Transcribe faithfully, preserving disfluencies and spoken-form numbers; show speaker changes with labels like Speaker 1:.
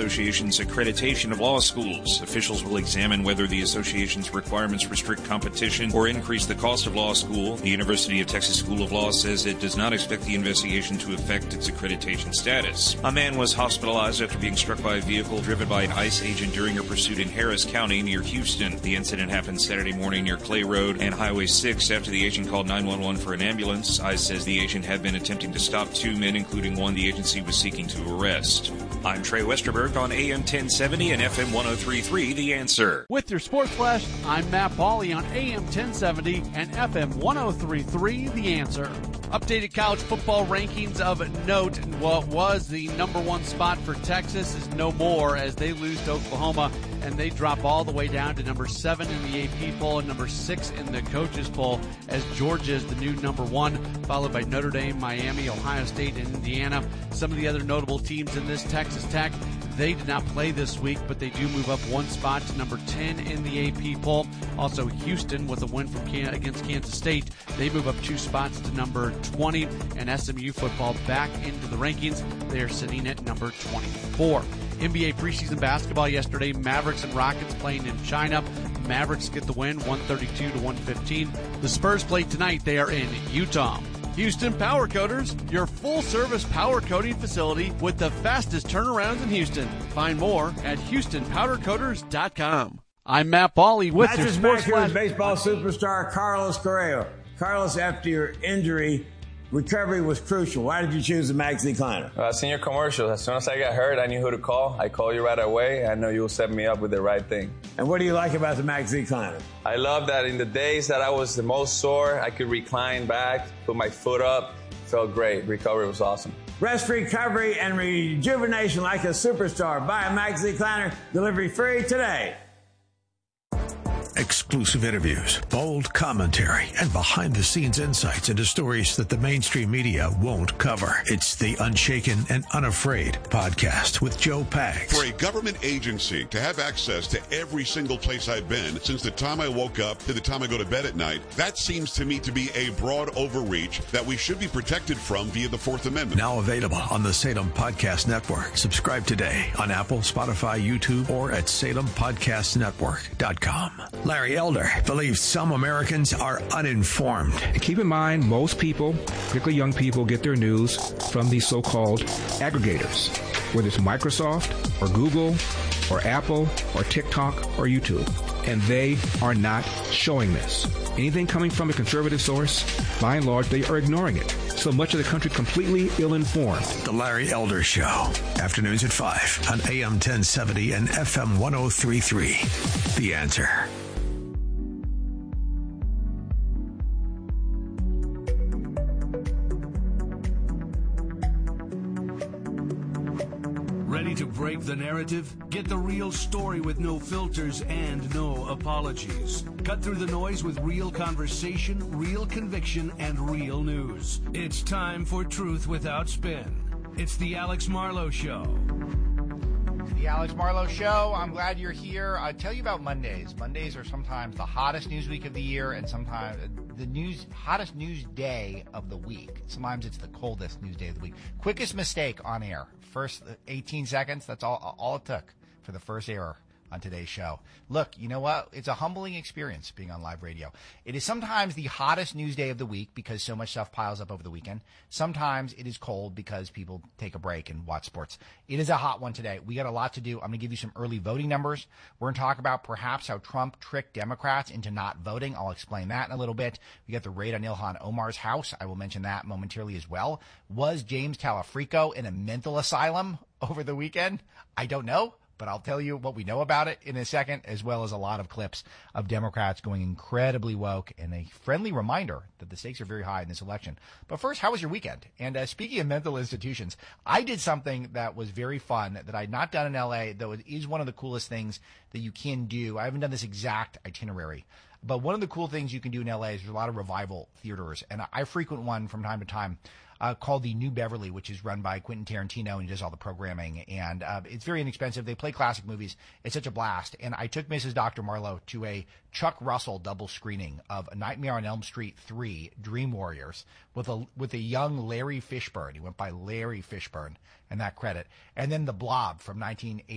Speaker 1: Association's accreditation of law schools. Officials will examine whether the association's requirements restrict competition or increase the cost of law school. The University of Texas School of Law says it does not expect the investigation to affect its accreditation status. A man was hospitalized after being struck by a vehicle driven by an ICE agent during a pursuit in Harris County near Houston. The incident happened Saturday morning near Clay Road and Highway six after the agent called nine one one for an ambulance. ICE says the agent had been attempting to stop two men, including one the agency was seeking to arrest. I'm Trey Westerberg on A M ten seventy and F M one oh three point three, The Answer.
Speaker 2: With your Sports Flash, I'm Matt Pauley on A M ten seventy and F M one oh three point three, The Answer. Updated college football rankings of note. What was the number one spot for Texas is no more as they lose to Oklahoma, and they drop all the way down to number seven in the A P poll and number six in the coaches poll as Georgia is the new number one, followed by Notre Dame, Miami, Ohio State, and Indiana. Some of the other notable teams in this, Texas Tech, they did not play this week, but they do move up one spot to number ten in the A P poll. Also, Houston with a win from Can- against Kansas State. They move up two spots to number twenty, and S M U football back into the rankings. They are sitting at number twenty-four. N B A preseason basketball yesterday, Mavericks and Rockets playing in China. Mavericks get the win, one thirty-two to one fifteen. The Spurs play tonight. They are in Utah. Houston Power Coaters, your full-service power coating facility with the fastest turnarounds in Houston. Find more at houston powder coaters dot com. I'm Matt Pauley with
Speaker 3: Matches
Speaker 2: your Sports
Speaker 3: back here
Speaker 2: Flash.
Speaker 3: with baseball superstar Carlos Correa. Carlos, after your injury, recovery was crucial. Why did you choose the Max Decliner?
Speaker 4: Uh, seen your commercial. As soon as I got hurt, I knew who to call. I called you right away. I know you'll set me up with the right thing.
Speaker 3: And what do you like about the Max Decliner?
Speaker 4: I love that in the days that I was the most sore, I could recline back, put my foot up. Felt great. Recovery was awesome.
Speaker 3: Rest, recovery, and rejuvenation like a superstar. Buy a Max Decliner. Delivery free today.
Speaker 5: Exclusive interviews, bold commentary, and behind-the-scenes insights into stories that the mainstream media won't cover. It's the Unshaken and Unafraid podcast with Joe Pags.
Speaker 6: For a government agency to have access to every single place I've been since the time I woke up to the time I go to bed at night, that seems to me to be a broad overreach that we should be protected from via the Fourth Amendment.
Speaker 5: Now available on the Salem Podcast Network. Subscribe today on Apple, Spotify, YouTube, or at salem podcast network dot com. Larry Elder believes some Americans are uninformed.
Speaker 7: Keep in mind, most people, particularly young people, get their news from these so-called aggregators, whether it's Microsoft or Google or Apple or TikTok or YouTube. And they are not showing this. Anything coming from a conservative source, by and large, they are ignoring it. So much of the country completely ill-informed.
Speaker 5: The Larry Elder Show. Afternoons at five on A M ten seventy and F M one oh three point three. The Answer.
Speaker 8: Ready to break the narrative? Get the real story with no filters and no apologies. Cut through the noise with real conversation, real conviction, and real news. It's time for Truth Without Spin. It's the Alex Marlowe Show.
Speaker 9: The Alex Marlowe Show. I'm glad you're here. I tell you about Mondays. Mondays are sometimes the hottest news week of the year, and sometimes the news hottest news day of the week. Sometimes it's the coldest news day of the week. Quickest mistake on air. First eighteen seconds. That's all. All it took for the first error on today's show. Look, you know what? It's a humbling experience being on live radio. It is sometimes the hottest news day of the week because so much stuff piles up over the weekend. Sometimes it is cold because people take a break and watch sports. It is a hot one today. We got a lot to do. I'm going to give you some early voting numbers. We're going to talk about perhaps how Trump tricked Democrats into not voting. I'll explain that in a little bit. We got the raid on Ilhan Omar's house. I will mention that momentarily as well. Was James Talafrico in a mental asylum over the weekend? I don't know. But I'll tell you what we know about it in a second, as well as a lot of clips of Democrats going incredibly woke and a friendly reminder that the stakes are very high in this election. But first, how was your weekend? And uh, speaking of mental institutions, I did something that was very fun that I had not done in L A, though it is one of the coolest things that you can do. I haven't done this exact itinerary. But one of the cool things you can do in L A is there's a lot of revival theaters. And I frequent one from time to time. Uh, called the New Beverly, which is run by Quentin Tarantino, and he does all the programming. And uh, it's very inexpensive. They play classic movies. It's such a blast. And I took Missus Doctor Marlowe to a Chuck Russell double screening of Nightmare on Elm Street three, Dream Warriors, with a with a young Larry Fishburne. He went by Larry Fishburne, and that credit. And then The Blob from nineteen